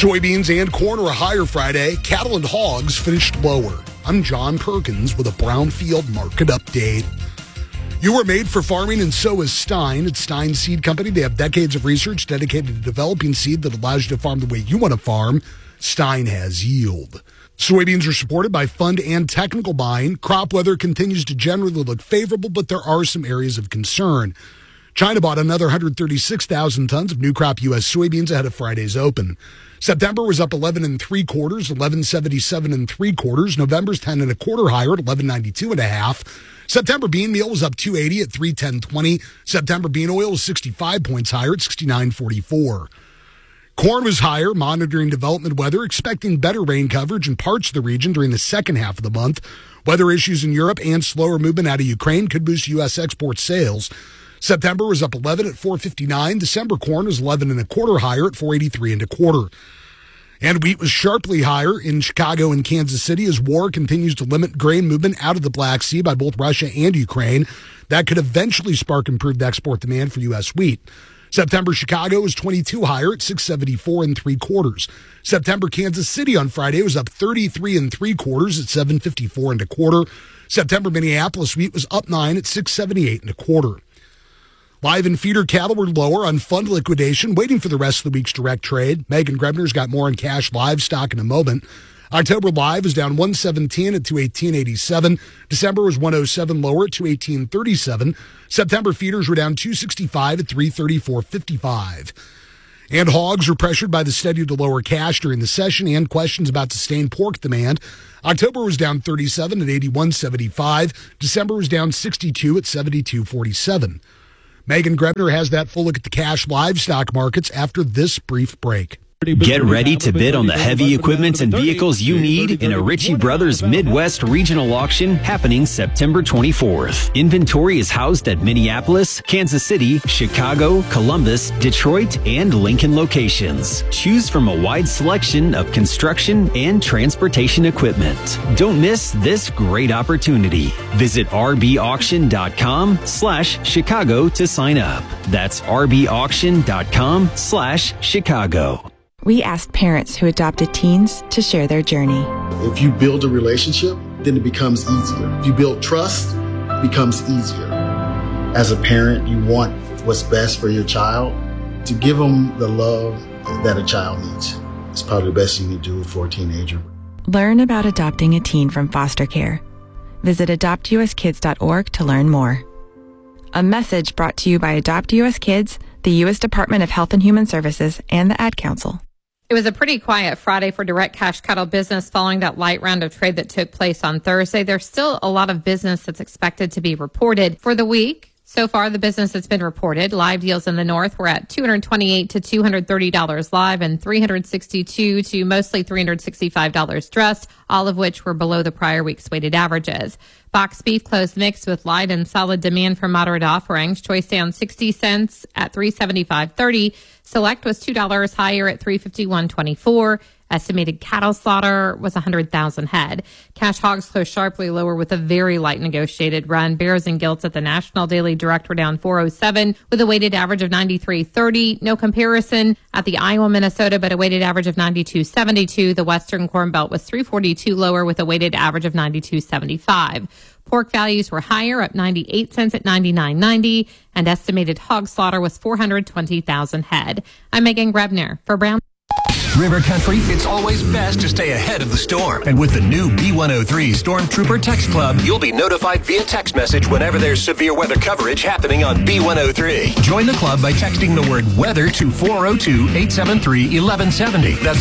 Soybeans and corn are higher Friday. Cattle and hogs finished lower. I'm John Perkins with a Brownfield market update. You were made for farming, and so is Stein. It's Stein Seed Company. They have decades of research dedicated to developing seed that allows you to farm the way you want to farm. Stein has yield. Soybeans are supported by fund and technical buying. Crop weather continues to generally look favorable, but there are some areas of concern. China bought another 136,000 tons of new crop U.S. soybeans ahead of Friday's open. September was up 11 3/4, 11.77 3/4. November's 10 1/4 higher at 11.92 1/2. September bean meal was up 2.80 at 3.1020. September bean oil was 65 points higher at 69.44. Corn was higher, monitoring development weather, expecting better rain coverage in parts of the region during the second half of the month. Weather issues in Europe and slower movement out of Ukraine could boost U.S. export sales. September was up 11 at 4.59. December corn was 11 1/4 higher at 4.83 1/4. And wheat was sharply higher in Chicago and Kansas City as war continues to limit grain movement out of the Black Sea by both Russia and Ukraine. That could eventually spark improved export demand for U.S. wheat. September Chicago was 22 higher at 6.74 3/4. September Kansas City on Friday was up 33 3/4 at 7.54 1/4. September Minneapolis wheat was up 9 at 6.78 1/4. Live and feeder cattle were lower on fund liquidation, waiting for the rest of the week's direct trade. Megan Grebner's got more on cash livestock in a moment. October live is down 117 at 218.87. December was 107 lower at 218.37. September feeders were down 265 at 334.55. And hogs were pressured by the steady to lower cash during the session and questions about sustained pork demand. October was down 37 at 81.75. December was down 62 at 72.47. Megan Grebner has that full look at the cash livestock markets after this brief break. Get ready to bid on the heavy equipment and vehicles you need in a Ritchie Brothers Midwest Regional Auction happening September 24th. Inventory is housed at Minneapolis, Kansas City, Chicago, Columbus, Detroit, and Lincoln locations. Choose from a wide selection of construction and transportation equipment. Don't miss this great opportunity. Visit rbauction.com/Chicago to sign up. That's rbauction.com/Chicago. We asked parents who adopted teens to share their journey. If you build a relationship, then it becomes easier. If you build trust, it becomes easier. As a parent, you want what's best for your child. To give them the love that a child needs. It's probably the best you can do for a teenager. Learn about adopting a teen from foster care. Visit adoptuskids.org to learn more. A message brought to you by Adopt U.S. Kids, the U.S. Department of Health and Human Services, and the Ad Council. It was a pretty quiet Friday for direct cash cattle business following that light round of trade that took place on Thursday. There's still a lot of business that's expected to be reported for the week. So far, the business that's been reported, live deals in the north were at $228 to $230 live and $362 to mostly $365 dressed, all of which were below the prior week's weighted averages. Box beef closed mixed with light and solid demand for moderate offerings. Choice down 60 cents at $375.30. Select was $2 higher at $351.24. Estimated cattle slaughter was 100,000 head. Cash hogs closed sharply lower with a very light negotiated run. Bears and gilts at the National Daily Direct were down 407 with a weighted average of 93.30. No comparison at the Iowa, Minnesota, but a weighted average of 92.72. The Western Corn Belt was 342 lower with a weighted average of 92.75. Pork values were higher, up 98 cents at 99.90, and estimated hog slaughter was 420,000 head. I'm Megan Grebner for Brown. River Country, it's always best to stay ahead of the storm. And with the new B103 Stormtrooper Text Club, you'll be notified via text message whenever there's severe weather coverage happening on B103. Join the club by texting the word weather to 402-873-1170. That's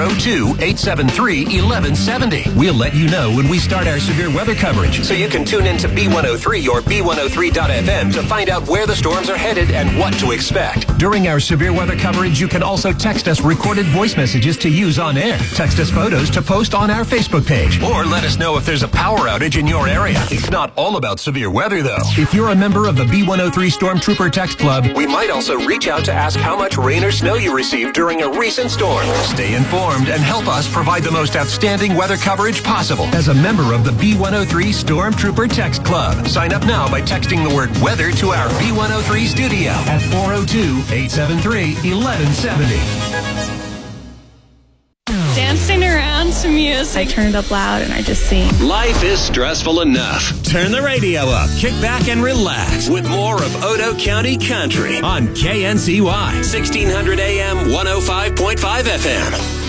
402-873-1170. We'll let you know when we start our severe weather coverage, so you can tune into B103 or B103.FM to find out where the storms are headed and what to expect. During our severe weather coverage, you can also text us recorded voice messages to use on air. Text us photos to post on our Facebook page. Or let us know if there's a power outage in your area. It's not all about severe weather, though. If you're a member of the B103 Stormtrooper Text Club, we might also reach out to ask how much rain or snow you received during a recent storm. Stay informed and help us provide the most outstanding weather coverage possible as a member of the B103 Stormtrooper Text Club. Sign up now by texting the word weather to our B103 studio at 402-873-1170. dancing around to music. I turn it up loud and I just sing. Life is stressful enough. Turn the radio up, kick back and relax with more of Otoe County Country on KNCY 1600 AM 105.5 FM.